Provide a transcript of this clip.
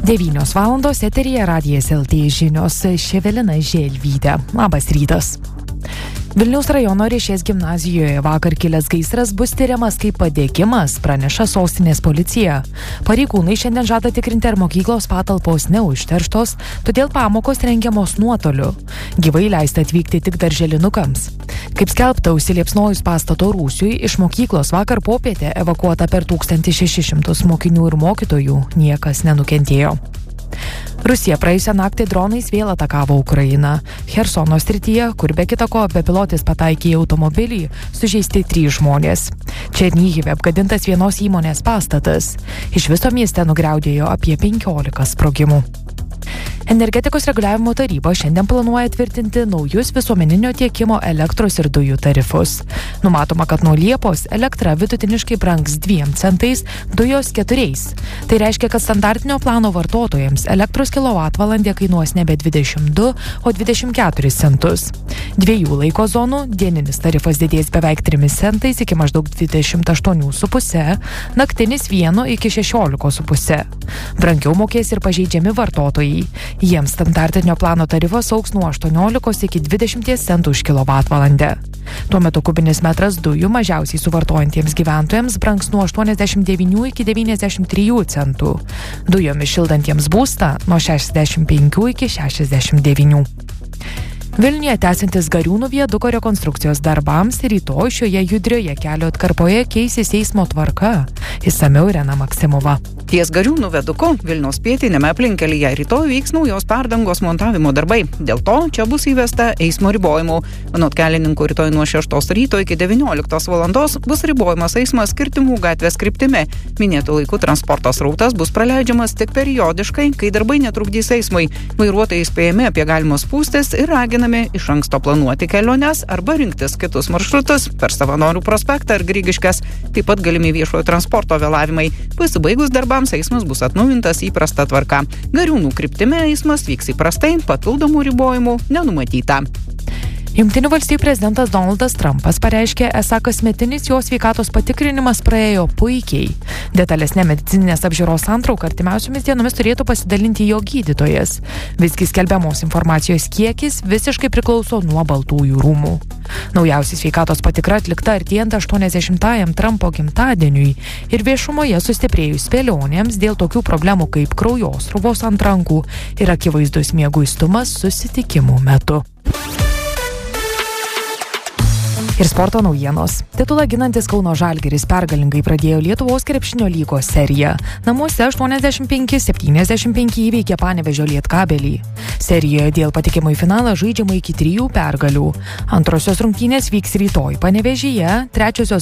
9 valandos eteryje Radijas LT žinios, Evelina Želvytė. Labas rytas. Vilniaus rajono Riešės gimnazijoje vakar kilęs gaisras bus tyriamas kaip padegimas, praneša sostinės policija. Pareigūnai šiandien žada tikrinti, ar mokyklos patalpos neužterštos, todėl pamokos rengiamos nuotoliu. Gyvai leista atvykti tik darželinukams. Kaip skelbta, užsiliepsnojus pastato rūsiui, iš mokyklos vakar popietę evakuota per 1600 mokinių ir mokytojų, niekas nenukentėjo. Rusija praėjusią naktį dronais vėl atakavo Ukrainą. Chersono srityje, kur be kita ko bepilotis pataikė į automobilį, sužeisti 3 žmonės. Černyhive apgadintas vienos įmonės pastatas. Iš viso mieste nugriaudėjo apie 15 sprogimų. Energetikos reguliavimo taryba šiandien planuoja tvirtinti naujus visuomeninio tiekimo elektros ir dujų tarifus. Numatoma, kad nuo Liepos elektra vidutiniškai brangs 2 centais, dujos 4. Tai reiškia, kad standartinio plano vartotojams elektros kilovatvalandė kainuos nebe 22, o 24 centus. 2 laiko zonų dieninis tarifas didės beveik 3 centais iki maždaug 28,5, naktinis 1 iki 16,5. Brangiau mokės ir pažeidžiami vartotojai. Jiems standartinio plano tarifas augs nuo 18 iki 20 centų už kilovatvalandę. Tuo metu kubinis metras dujų mažiausiai suvartojantiems gyventojams brangs nuo 89 iki 93 centų. Dujomis šildantiems būstą nuo 65 iki 69. Vilniuje tęsiantis Gariūnų viaduko rekonstrukcijos darbams rytoj šioje judrioje kelio atkarpoje keisis eismo tvarka. Išsamiau Irena Maksimova. Ties Gariūnų viaduku Vilniaus pietiniame aplinkelyje rytoj vyks naujos perdangos montavimo darbai. Dėl to čia bus įvesta eismo ribojimų. Anot kelininkų, rytoj nuo 6 ryto iki 19 valandos bus ribojamas eismas Kirtimų gatvės kryptimi. Minėtų laikų transporto srautas bus praleidžiamas tik periodiškai, kai darbai netrukdys eismui. Vairuotojai įspėjami apie galimas spūstis ir raginami iš anksto planuoti keliones arba rinktis kitus maršrutus per Savanorių prospektą ar Grigiškes. Taip pat galimi viešojo transporto vėlavimai. Pasibaigus darbams eismas bus atnaujintas įprasta tvarka. Gariūnų kryptimi eismas vyks įprastai, papildomų ribojimų nenumatyta. Jungtinių valstijų prezidentas Donaldas Trumpas pareiškė, esą kasmetinis jo sveikatos patikrinimas praėjo puikiai. Detalesnė medicininės apžiūros santrauka artimiausiomis dienomis turėtų pasidalinti jo gydytojas. Visgi skelbiamos informacijos kiekis visiškai priklauso nuo Baltųjų rūmų. Naujausia sveikatos patikra atlikta artėjant 80-ajam Trumpo gimtadieniui ir viešumoje sustiprėjus spėlionėms dėl tokių problemų kaip kraujosruvos ant rankų ir akivaizdus mieguistumas susitikimų metu. Ir sporto naujienos. Titulą ginantis Kauno Žalgiris pergalingai pradėjo Lietuvos krepšinio lygos seriją. Namuose 85-75 įveikė Panevėžio Lietkabelį. Serijoje dėl patekimo į finalą žaidžiama iki 3 pergalių. Antrosios rungtynės vyks rytoj Panevėžyje, trečiosios